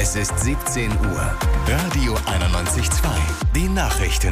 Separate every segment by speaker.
Speaker 1: Es ist 17 Uhr. Radio 91.2. Die Nachrichten.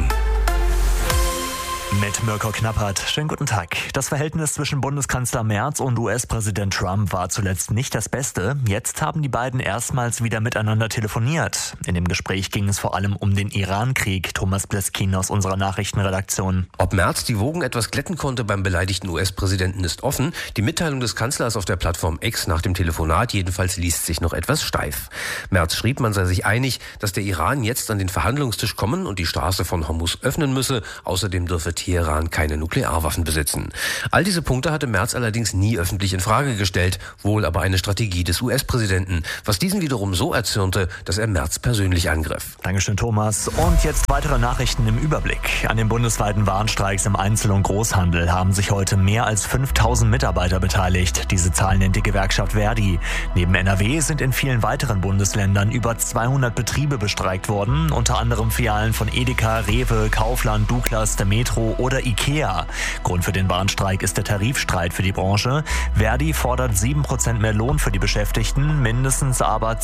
Speaker 2: Mit Mirko Knappert. Schönen guten Tag. Das Verhältnis zwischen Bundeskanzler Merz und US-Präsident Trump war zuletzt nicht das Beste. Jetzt haben die beiden erstmals wieder miteinander telefoniert. In dem Gespräch ging es vor allem um den Iran-Krieg. Thomas Bleskin aus unserer Nachrichtenredaktion.
Speaker 3: Ob Merz die Wogen etwas glätten konnte beim beleidigten US-Präsidenten ist offen. Die Mitteilung des Kanzlers auf der Plattform X nach dem Telefonat jedenfalls liest sich noch etwas steif. Merz schrieb, man sei sich einig, dass der Iran jetzt an den Verhandlungstisch kommen und die Straße von Hormuz öffnen müsse. Außerdem dürfe Teheran keine Nuklearwaffen besitzen. All diese Punkte hatte Merz allerdings nie öffentlich in Frage gestellt, wohl aber eine Strategie des US-Präsidenten, was diesen wiederum so erzürnte, dass er Merz persönlich angriff.
Speaker 2: Dankeschön, Thomas. Und jetzt weitere Nachrichten im Überblick. An den bundesweiten Warnstreiks im Einzel- und Großhandel haben sich heute mehr als 5000 Mitarbeiter beteiligt. Diese Zahl nennt die Gewerkschaft Verdi. Neben NRW sind in vielen weiteren Bundesländern über 200 Betriebe bestreikt worden, unter anderem Filialen von Edeka, Rewe, Kaufland, Douglas, der Metro oder Ikea. Grund für den Warnstreik ist der Tarifstreit für die Branche. Verdi fordert 7% mehr Lohn für die Beschäftigten, mindestens aber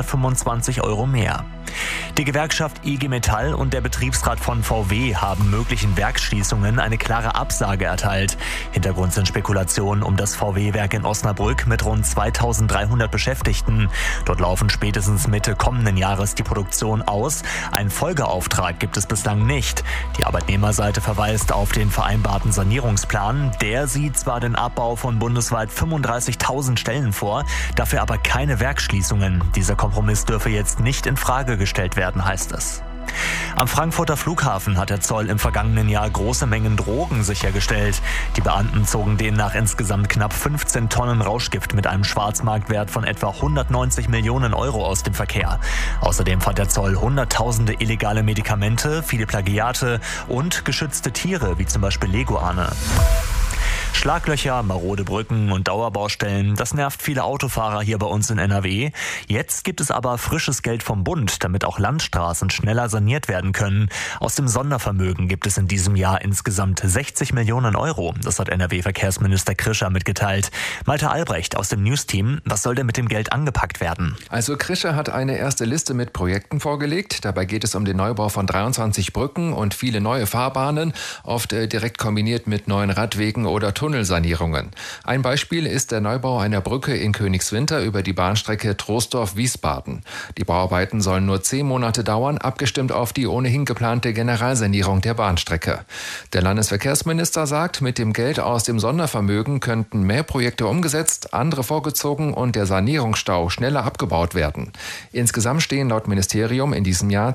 Speaker 2: 225 € mehr. Die Gewerkschaft IG Metall und der Betriebsrat von VW haben möglichen Werksschließungen eine klare Absage erteilt. Hintergrund sind Spekulationen um das VW-Werk in Osnabrück mit rund 2300 Beschäftigten. Dort laufen spätestens Mitte kommenden Jahres die Produktion aus. Einen Folgeauftrag gibt es bislang nicht. Die Arbeitnehmerseite verweist auf den vereinbarten Sanierungsplan. Der sieht zwar den Abbau von bundesweit 35.000 Stellen vor, dafür aber keine Werksschließungen. Dieser Kompromiss dürfe jetzt nicht in Frage gestellt werden, heißt es. Am Frankfurter Flughafen hat der Zoll im vergangenen Jahr große Mengen Drogen sichergestellt. Die Beamten zogen demnach insgesamt knapp 15 Tonnen Rauschgift mit einem Schwarzmarktwert von etwa 190 Millionen € aus dem Verkehr. Außerdem fand der Zoll Hunderttausende illegale Medikamente, viele Plagiate und geschützte Tiere, wie zum Beispiel Leguane. Schlaglöcher, marode Brücken und Dauerbaustellen, das nervt viele Autofahrer hier bei uns in NRW. Jetzt gibt es aber frisches Geld vom Bund, damit auch Landstraßen schneller saniert werden können. Aus dem Sondervermögen gibt es in diesem Jahr insgesamt 60 Millionen €. Das hat NRW-Verkehrsminister Krischer mitgeteilt. Malte Albrecht aus dem News-Team, was soll denn mit dem Geld angepackt werden?
Speaker 4: Also Krischer hat eine erste Liste mit Projekten vorgelegt. Dabei geht es um den Neubau von 23 Brücken und viele neue Fahrbahnen, oft direkt kombiniert mit neuen Radwegen oder Tunnelsanierungen. Ein Beispiel ist der Neubau einer Brücke in Königswinter über die Bahnstrecke Troisdorf-Wiesbaden. Die Bauarbeiten sollen nur 10 Monate dauern, abgestimmt auf die ohnehin geplante Generalsanierung der Bahnstrecke. Der Landesverkehrsminister sagt, mit dem Geld aus dem Sondervermögen könnten mehr Projekte umgesetzt, andere vorgezogen und der Sanierungsstau schneller abgebaut werden. Insgesamt stehen laut Ministerium in diesem Jahr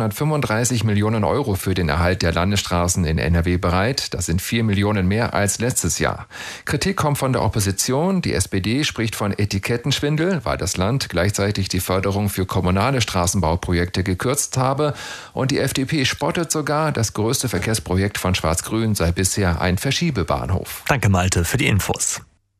Speaker 4: 235 Millionen € für den Erhalt der Landesstraßen in NRW bereit. Das sind 4 Millionen mehr als letztes Jahr. Kritik kommt von der Opposition. Die SPD spricht von Etikettenschwindel, weil das Land gleichzeitig die Förderung für kommunale Straßenbauprojekte gekürzt habe. Und die FDP spottet sogar, das größte Verkehrsprojekt von Schwarz-Grün sei bisher ein Verschiebebahnhof.
Speaker 2: Danke Malte für die Infos.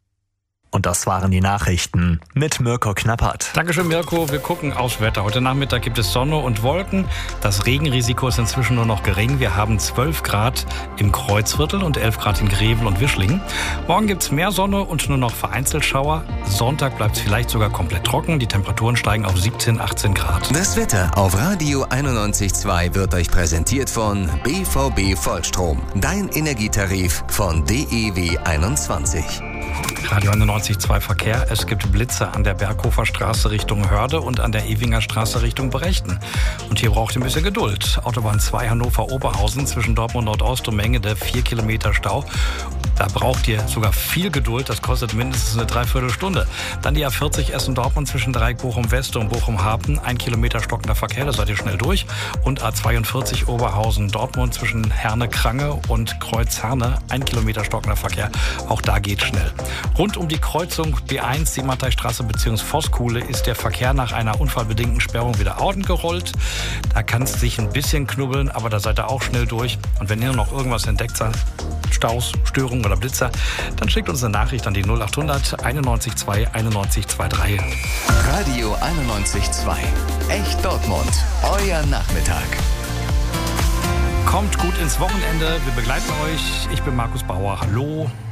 Speaker 2: Und das waren die Nachrichten mit Mirko Knappert.
Speaker 5: Dankeschön, Mirko. Wir gucken aufs Wetter. Heute Nachmittag gibt es Sonne und Wolken. Das Regenrisiko ist inzwischen nur noch gering. Wir haben 12 Grad im Kreuzviertel und 11 Grad in Grevel und Wischlingen. Morgen gibt es mehr Sonne und nur noch vereinzelt Schauer. Sonntag bleibt es vielleicht sogar komplett trocken. Die Temperaturen steigen auf 17, 18 Grad.
Speaker 1: Das Wetter auf Radio 91.2 wird euch präsentiert von BVB Vollstrom. Dein Energietarif von DEW 21.
Speaker 5: Radio 91.2 Verkehr. Es gibt Blitze an der Berghofer Straße Richtung Hörde und an der Ewinger Straße Richtung Berechten. Und hier braucht ihr ein bisschen Geduld. Autobahn 2 Hannover-Oberhausen zwischen Dortmund Nordost und Mengede 4 Kilometer Stau. Da braucht ihr sogar viel Geduld. Das kostet mindestens eine Dreiviertelstunde. Dann die A40 Essen-Dortmund zwischen Dreieck Bochum-West und Bochum-Hafen. 1 Kilometer stockender Verkehr, da seid ihr schnell durch. Und A42 Oberhausen-Dortmund zwischen Herne-Krange und Kreuz-Herne. 1 Kilometer stockender Verkehr. Auch da geht schnell. Rund um die Kreuzung B1, Siemanteistraße bzw. Voskuhle ist der Verkehr nach einer unfallbedingten Sperrung wieder gerollt. Da kann es sich ein bisschen knubbeln, aber da seid ihr auch schnell durch. Und wenn ihr noch irgendwas entdeckt habt, Staus, Störungen oder Blitzer, dann schickt uns eine Nachricht an die 0800 91 2 91 23.
Speaker 1: Radio 91.2. Echt Dortmund. Euer Nachmittag.
Speaker 5: Kommt gut ins Wochenende. Wir begleiten euch. Ich bin Markus Bauer. Hallo.